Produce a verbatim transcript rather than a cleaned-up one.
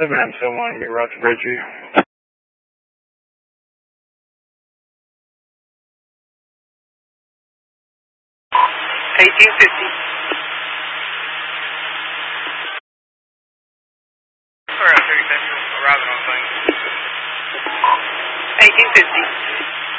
The Mansfield one, be Roger Bridgeview. eighteen fifty. Sorry, I'll take that. Arriving on thing. eighteen fifty.